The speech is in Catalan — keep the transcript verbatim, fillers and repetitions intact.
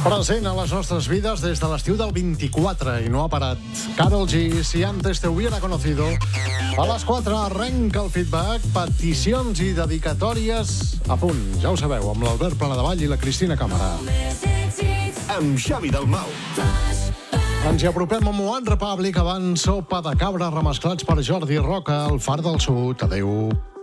Present a les nostres vides des de l'estiu del vint-i-quatre i no ha parat. Karol G, si antes te hubiera conocido. A les quatre arrenca el feedback, peticions i dedicatòries a punt. Ja ho sabeu, amb l'Albert Planadevall i la Cristina Càmera. Amb Xavi Dalmau. Ens hi apropem amb One Republic, abans Sopa de Cabra remesclats per Jordi Roca, el Far del Sud. Adéu.